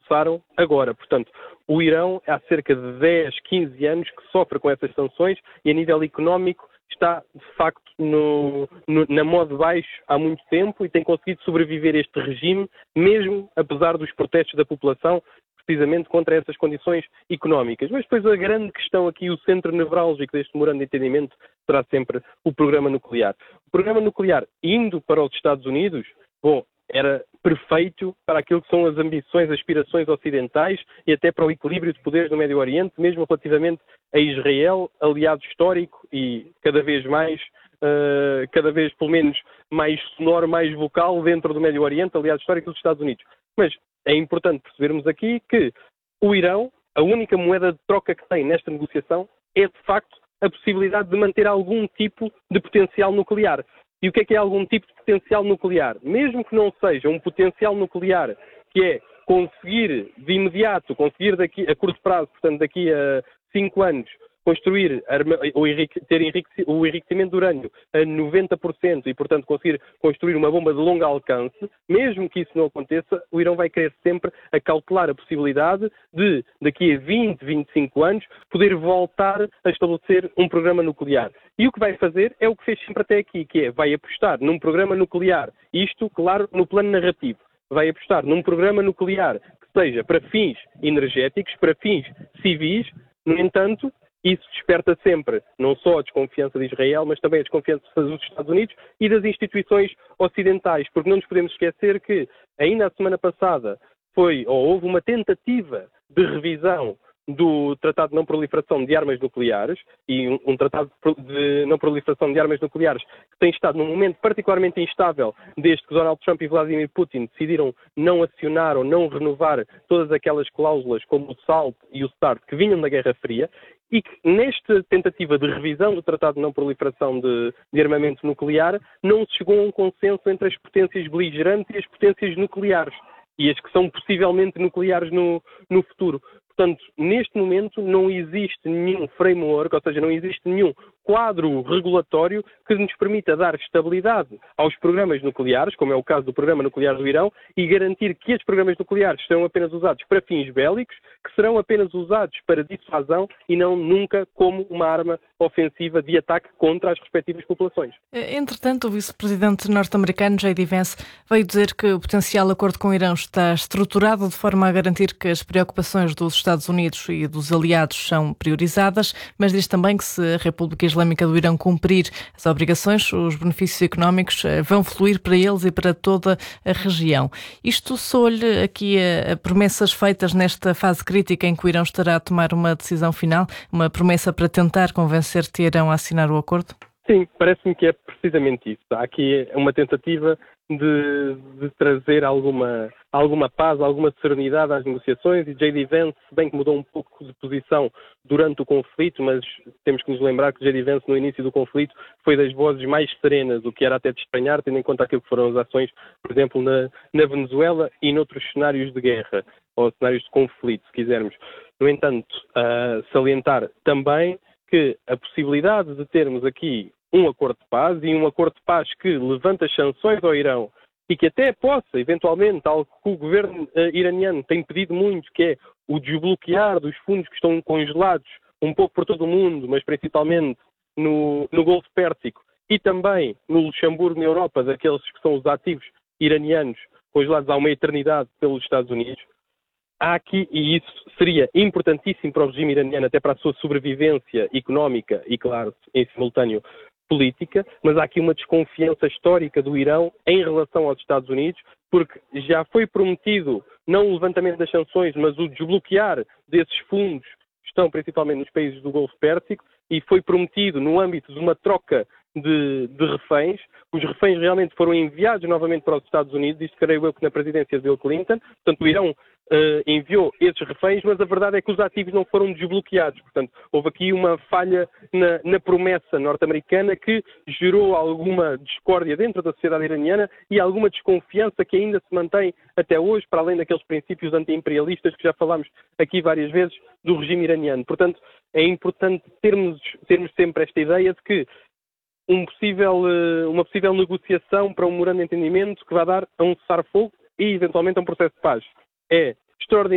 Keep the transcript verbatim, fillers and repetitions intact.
começaram agora. Portanto, o Irão há cerca de dez, quinze anos que sofre com essas sanções e a nível económico está, de facto, no, no, na moda baixo há muito tempo e tem conseguido sobreviver a este regime, mesmo apesar dos protestos da população, precisamente contra essas condições económicas. Mas depois a grande questão aqui, o centro nevrálgico deste memorando de entendimento, será sempre o programa nuclear. O programa nuclear, indo para os Estados Unidos, bom, era perfeito para aquilo que são as ambições, aspirações ocidentais e até para o equilíbrio de poderes no Médio Oriente, mesmo relativamente a Israel, aliado histórico e cada vez mais, uh, cada vez pelo menos mais sonoro, mais vocal dentro do Médio Oriente, aliado histórico dos Estados Unidos. Mas é importante percebermos aqui que o Irão, a única moeda de troca que tem nesta negociação é, de facto, a possibilidade de manter algum tipo de potencial nuclear. E o que é que é algum tipo de potencial nuclear? Mesmo que não seja um potencial nuclear que é conseguir de imediato, conseguir daqui a curto prazo, portanto daqui a cinco anos, construir ou ter o enriquecimento de urânio a noventa por cento e, portanto, conseguir construir uma bomba de longo alcance, mesmo que isso não aconteça, o Irão vai querer sempre acautelar a possibilidade de, daqui a vinte, vinte e cinco anos, poder voltar a estabelecer um programa nuclear. E o que vai fazer é o que fez sempre até aqui, que é, vai apostar num programa nuclear, isto, claro, no plano narrativo, vai apostar num programa nuclear que seja para fins energéticos, para fins civis. No entanto, isso desperta sempre não só a desconfiança de Israel, mas também a desconfiança dos Estados Unidos e das instituições ocidentais, porque não nos podemos esquecer que ainda a semana passada foi, ou houve uma tentativa de revisão do Tratado de Não Proliferação de Armas Nucleares e um, um Tratado de Não Proliferação de Armas Nucleares que tem estado num momento particularmente instável desde que Donald Trump e Vladimir Putin decidiram não acionar ou não renovar todas aquelas cláusulas como o SALT e o START que vinham da Guerra Fria e que nesta tentativa de revisão do Tratado de Não Proliferação de, de Armamento Nuclear não se chegou a um consenso entre as potências beligerantes e as potências nucleares e as que são possivelmente nucleares no, no futuro. Portanto, neste momento não existe nenhum framework, ou seja, não existe nenhum quadro regulatório que nos permita dar estabilidade aos programas nucleares, como é o caso do programa nuclear do Irão, e garantir que estes programas nucleares serão apenas usados para fins bélicos, que serão apenas usados para dissuasão e não nunca como uma arma ofensiva de ataque contra as respectivas populações. Entretanto, o vice-presidente norte-americano J D Vance veio dizer que o potencial acordo com o Irão está estruturado de forma a garantir que as preocupações dos Estados Unidos e dos aliados são priorizadas, mas diz também que se a República Islâmica do Irão cumprir as obrigações, os benefícios económicos vão fluir para eles e para toda a região. Isto soa-lhe aqui a, a promessas feitas nesta fase crítica em que o Irão estará a tomar uma decisão final, uma promessa para tentar convencer Teherão a assinar o acordo? Sim, parece-me que é precisamente isso. Há aqui uma tentativa de, de trazer alguma, alguma paz, alguma serenidade às negociações e J D Vance, se bem que mudou um pouco de posição durante o conflito, mas temos que nos lembrar que J D Vance no início do conflito foi das vozes mais serenas, o que era até de estranhar, tendo em conta aquilo que foram as ações, por exemplo, na, na Venezuela e noutros cenários de guerra, ou cenários de conflito, se quisermos. No entanto, uh, salientar também que a possibilidade de termos aqui um acordo de paz e um acordo de paz que levanta as sanções ao Irão e que até possa, eventualmente, algo que o governo uh, iraniano tem pedido muito, que é o desbloquear dos fundos que estão congelados um pouco por todo o mundo, mas principalmente no, no Golfo Pérsico e também no Luxemburgo, na Europa, daqueles que são os ativos iranianos congelados há uma eternidade pelos Estados Unidos. Há aqui, e isso seria importantíssimo para o regime iraniano, até para a sua sobrevivência económica e, claro, em simultâneo, política, mas há aqui uma desconfiança histórica do Irão em relação aos Estados Unidos, porque já foi prometido não o levantamento das sanções, mas o desbloquear desses fundos que estão principalmente nos países do Golfo Pérsico, e foi prometido no âmbito de uma troca de, de reféns. Os reféns realmente foram enviados novamente para os Estados Unidos, isto creio eu que na presidência de Bill Clinton, portanto o Irão Uh, enviou esses reféns, mas a verdade é que os ativos não foram desbloqueados. Portanto, houve aqui uma falha na, na promessa norte-americana que gerou alguma discórdia dentro da sociedade iraniana e alguma desconfiança que ainda se mantém até hoje, para além daqueles princípios anti-imperialistas que já falámos aqui várias vezes do regime iraniano. Portanto, é importante termos, termos sempre esta ideia de que um possível, uh, uma possível negociação para um memorando de entendimento que vai dar a um cessar-fogo e, eventualmente, a um processo de paz é extraordinário.